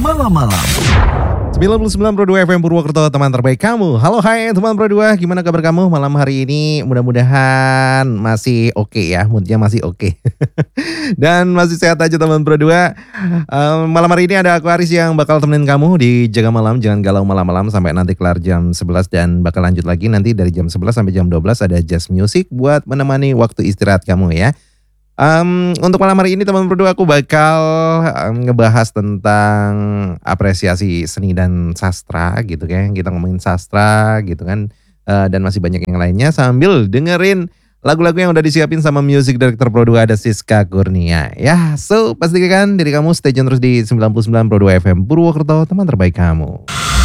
malam-malam. 99.2 FM Purwokerto, teman terbaik kamu. Halo, hai teman Pro 2, gimana kabar kamu malam hari ini? Mudah-mudahan masih oke ya, moodnya masih oke. Dan masih sehat aja teman Pro 2. Malam hari ini ada aku Aris yang bakal temenin kamu di Jaga Malam. Jangan galau malam-malam sampai nanti kelar jam 11 dan bakal lanjut lagi nanti dari jam 11 sampai jam 12 ada Jazz Music buat menemani waktu istirahat kamu ya. Untuk malam hari ini teman berdua aku bakal ngebahas tentang apresiasi seni dan sastra gitu kan. Kita ngomongin sastra gitu kan, dan masih banyak yang lainnya sambil dengerin lagu-lagu yang udah disiapin sama music director Pro 2 ada Siska Kurnia. Ya, so pastikan diri kamu stay tune terus di 99 Pro 2 FM Purwokerto, teman terbaik kamu.